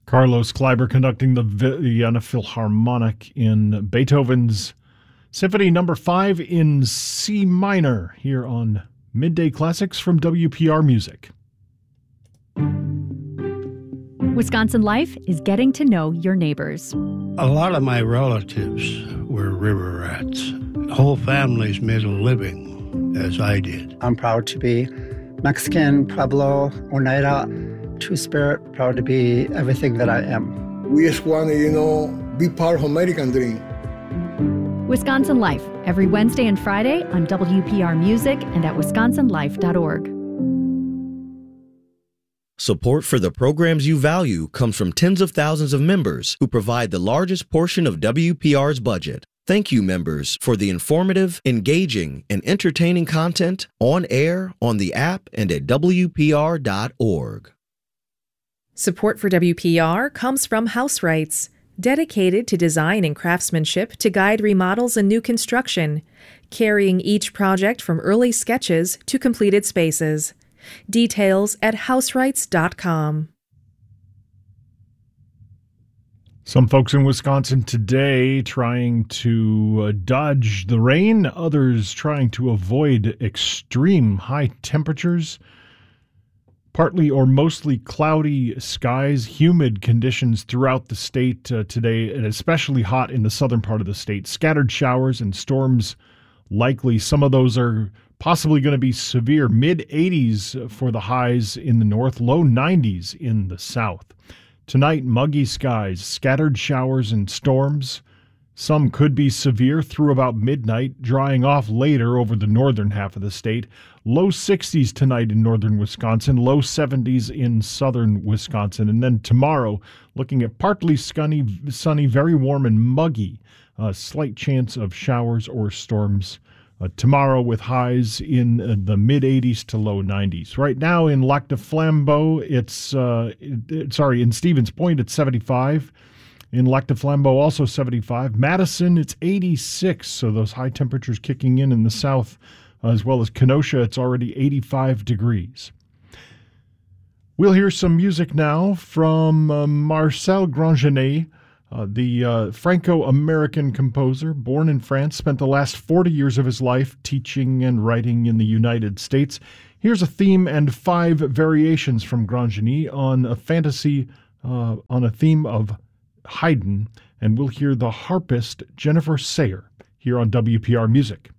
Carlos Kleiber conducting the Vienna Philharmonic in Beethoven's Symphony No. 5 in C minor here on Midday Classics from WPR Music. Wisconsin Life is getting to know your neighbors. A lot of my relatives were river rats. Whole families made a living, as I did. I'm proud to be Mexican, Pueblo, Oneida, Two-Spirit, proud to be everything that I am. We just want to, be part of American dream. Wisconsin Life, every Wednesday and Friday on WPR Music and at wisconsinlife.org. Support for the programs you value comes from tens of thousands of members who provide the largest portion of WPR's budget. Thank you, members, for the informative, engaging, and entertaining content on air, on the app, and at WPR.org. Support for WPR comes from House Rights, dedicated to design and craftsmanship to guide remodels and new construction, carrying each project from early sketches to completed spaces. Details at houserights.com. Some folks in Wisconsin today trying to dodge the rain, others trying to avoid extreme high temperatures. Partly or mostly cloudy skies, humid conditions throughout the state today, and especially hot in the southern part of the state. Scattered showers and storms likely. Some of those are possibly going to be severe. Mid-80s for the highs in the north, low 90s in the south. Tonight, muggy skies, scattered showers and storms. Some could be severe through about midnight, drying off later over the northern half of the state. Low 60s tonight in northern Wisconsin, low 70s in southern Wisconsin. And then tomorrow, looking at partly sunny, very warm and muggy. Slight chance of showers or storms tomorrow with highs in the mid-80s to low 90s. Right now in Lac du Flambeau, in Stevens Point, it's 75. In Lac du Flambeau, also 75. Madison, it's 86, so those high temperatures kicking in the south, as well as Kenosha, it's already 85 degrees. We'll hear some music now from Marcel Grandjeannet, the Franco-American composer, born in France, spent the last 40 years of his life teaching and writing in the United States. Here's a theme and 5 variations from Grandjeannet on a theme of Haydn, and we'll hear the harpist Jennifer Sayer here on WPR Music.